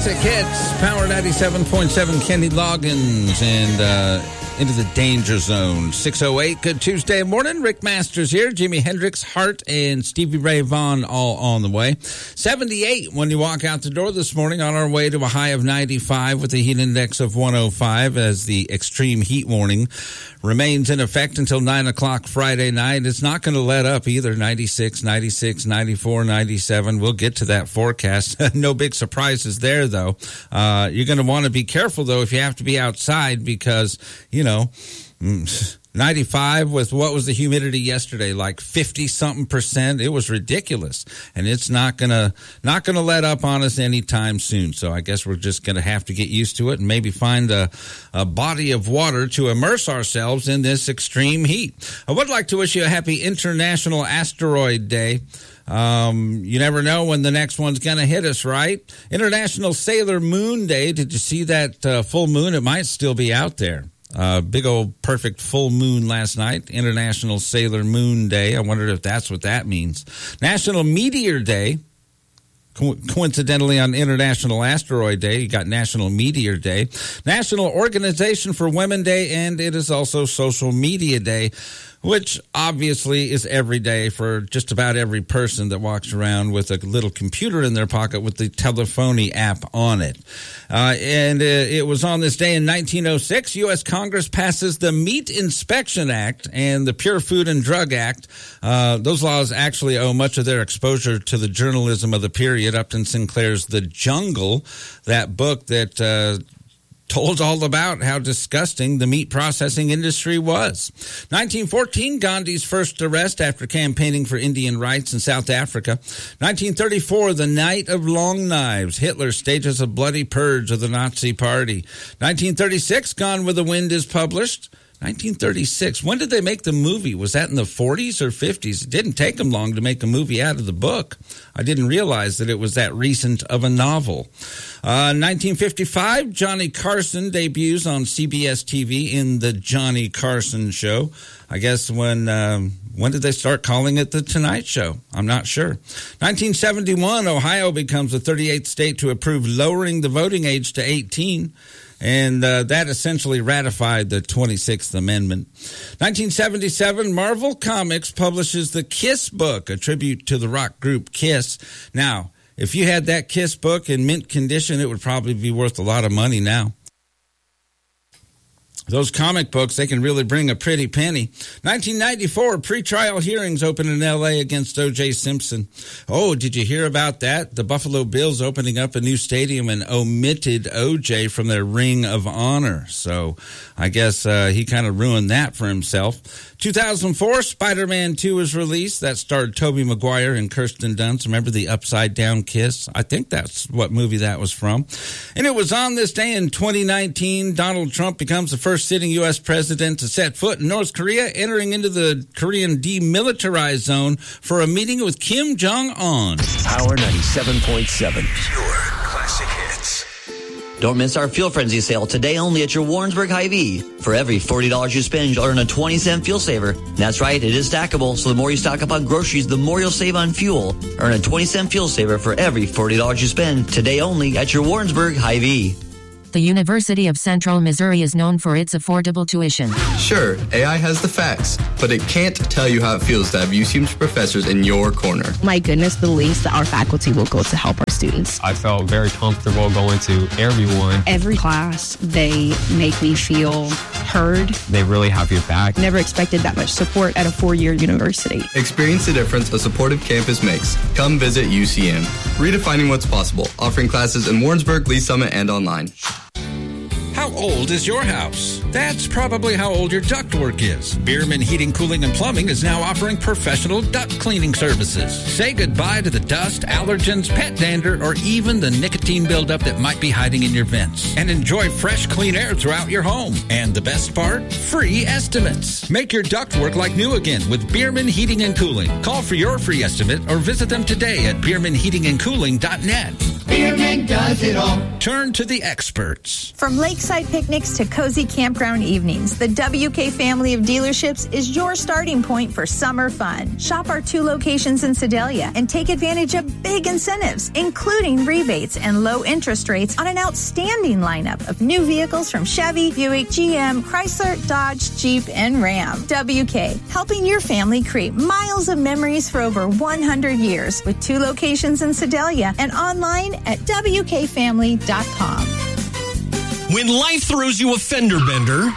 Classic Hits, Power 97.7, Kenny Loggins, and into the Danger Zone. 6:08, good Tuesday morning. Rick Masters here, Jimi Hendrix, Hart, and Stevie Ray Vaughan all on the way. 78 when you walk out the door this morning, on our way to a high of 95 with a heat index of 105 as the extreme heat warning remains in effect until 9 o'clock Friday night. It's not going to let up either. 96, 96, 94, 97. We'll get to that forecast. No big surprises there, though. You're going to want to be careful, though, if you have to be outside because, 95 with what was the humidity yesterday, like 50-something%. It was ridiculous, and it's not gonna let up on us anytime soon. So I guess we're just gonna have to get used to it and maybe find a body of water to immerse ourselves in this extreme heat. I would like to wish you a happy International Asteroid Day. You never know when the next one's going to hit us, right? International Sailor Moon Day. Did you see that full moon? It might still be out there. Big old perfect full moon last night. International Sailor Moon Day. I wondered if that's what that means. National Meteor Day. Coincidentally, on International Asteroid Day, you got National Meteor Day. National Organization for Women Day, and it is also Social Media Day, which obviously is every day for just about every person that walks around with a little computer in their pocket with the Telephony app on it. It was on this day in 1906, U.S. Congress passes the Meat Inspection Act and the Pure Food and Drug Act. Those laws actually owe much of their exposure to the journalism of the period. Upton Sinclair's The Jungle, that book that told all about how disgusting the meat processing industry was. 1914, Gandhi's first arrest after campaigning for Indian rights in South Africa. 1934, the Night of Long Knives. Hitler stages a bloody purge of the Nazi Party. 1936, Gone with the Wind is published. 1936. When did they make the movie? Was that in the 40s or 50s? It didn't take them long to make a movie out of the book. I didn't realize that it was that recent of a novel. 1955, Johnny Carson debuts on CBS TV in The Johnny Carson Show. I guess when did they start calling it The Tonight Show? I'm not sure. 1971, Ohio becomes the 38th state to approve lowering the voting age to 18. And that essentially ratified the 26th Amendment. 1977, Marvel Comics publishes the Kiss book, a tribute to the rock group Kiss. Now, if you had that Kiss book in mint condition, it would probably be worth a lot of money now. Those comic books, they can really bring a pretty penny. 1994, pretrial hearings open in L.A. against O.J. Simpson. Oh, did you hear about that? The Buffalo Bills opening up a new stadium and omitted O.J. from their Ring of Honor. So I guess he kind of ruined that for himself. 2004, Spider-Man 2 was released. That starred Tobey Maguire and Kirsten Dunst. Remember the upside-down kiss? I think that's what movie that was from. And it was on this day in 2019, Donald Trump becomes the first sitting U.S. president to set foot in North Korea, entering into the Korean demilitarized zone for a meeting with Kim Jong-un. Power 97.7. Pure classic hits. Don't miss our Fuel Frenzy sale today only at your Warrensburg Hy-Vee. For every $40 you spend, you'll earn a 20-cent fuel saver. That's right, it is stackable, so the more you stock up on groceries, the more you'll save on fuel. Earn a 20-cent fuel saver for every $40 you spend today only at your Warrensburg Hy-Vee. The University of Central Missouri is known for its affordable tuition. Sure, AI has the facts, but it can't tell you how it feels to have UCM's professors in your corner. My goodness, the lengths that our faculty will go to help our students. I felt very comfortable going to everyone. Every class, they make me feel heard. They really have your back. Never expected that much support at a four-year university. Experience the difference a supportive campus makes. Come visit UCM. Redefining what's possible, offering classes in Warrensburg, Lee Summit, and online. How old is your house? That's probably how old your ductwork is. Bierman Heating, Cooling, and Plumbing is now offering professional duct cleaning services. Say goodbye to the dust, allergens, pet dander, or even the nicotine buildup that might be hiding in your vents. And enjoy fresh, clean air throughout your home. And the best part? Free estimates. Make your ductwork like new again with Bierman Heating and Cooling. Call for your free estimate or visit them today at BiermanHeatingandCooling.net. Spearmint does it all. Turn to the experts. From lakeside picnics to cozy campground evenings, the WK family of dealerships is your starting point for summer fun. Shop our 2 locations in Sedalia and take advantage of big incentives, including rebates and low interest rates on an outstanding lineup of new vehicles from Chevy, Buick, GM, Chrysler, Dodge, Jeep, and Ram. WK, helping your family create miles of memories for over 100 years with 2 locations in Sedalia and online at WKFamily.com. When life throws you a fender bender,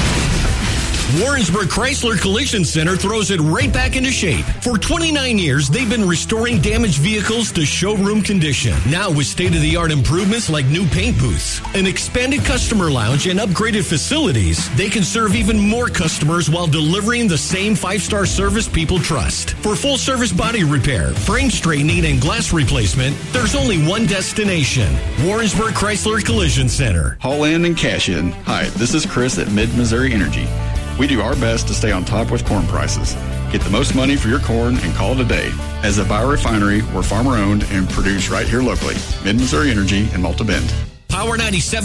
Warrensburg Chrysler Collision Center throws it right back into shape. For 29 years, they've been restoring damaged vehicles to showroom condition. Now with state-of-the-art improvements like new paint booths, an expanded customer lounge, and upgraded facilities, they can serve even more customers while delivering the same 5-star service people trust. For full-service body repair, frame straightening, and glass replacement, there's only one destination: Warrensburg Chrysler Collision Center. Haul in and cash in. Hi, this is Chris at Mid-Missouri Energy. We do our best to stay on top with corn prices. Get the most money for your corn and call it a day. As a biorefinery, we're farmer-owned and produced right here locally. Mid-Missouri Energy in Malta Bend. Power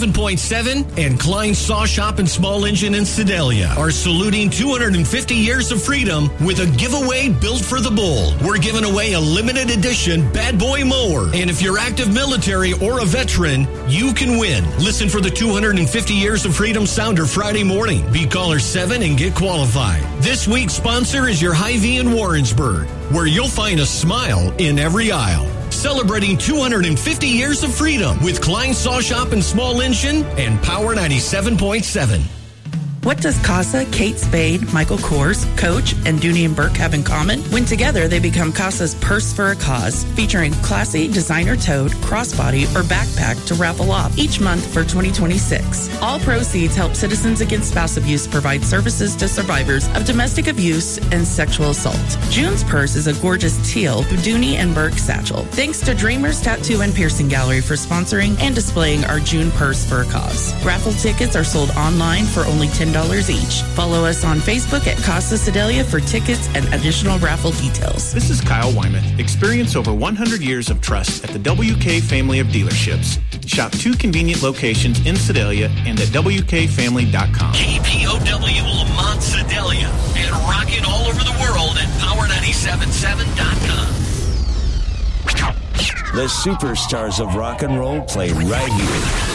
97.7 and Klein Saw Shop and Small Engine in Sedalia are saluting 250 years of freedom with a giveaway built for the bull. We're giving away a limited edition Bad Boy mower. And if you're active military or a veteran, you can win. Listen for the 250 Years of Freedom Sounder Friday morning. Be caller 7 and get qualified. This week's sponsor is your Hy-Vee in Warrensburg, where you'll find a smile in every aisle. Celebrating 250 years of freedom with Klein Saw Shop and Small Engine and Power 97.7. What does CASA, Kate Spade, Michael Kors, Coach, and Dooney and Burke have in common? When together, they become CASA's Purse for a Cause, featuring classy, designer-toed, crossbody, or backpack to raffle off each month for 2026. All proceeds help Citizens Against Spouse Abuse provide services to survivors of domestic abuse and sexual assault. June's purse is a gorgeous teal Dooney and Burke satchel. Thanks to Dreamers Tattoo and Piercing Gallery for sponsoring and displaying our June Purse for a Cause. Raffle tickets are sold online for only $10 each. Follow us on Facebook at Casa Sedalia for tickets and additional raffle details. This is Kyle Wyman. Experience over 100 years of trust at the WK family of dealerships. Shop 2 convenient locations in Sedalia and at WKFamily.com. KPOW Lamont Sedalia and rocking all over the world at Power977.com. The superstars of rock and roll play right here.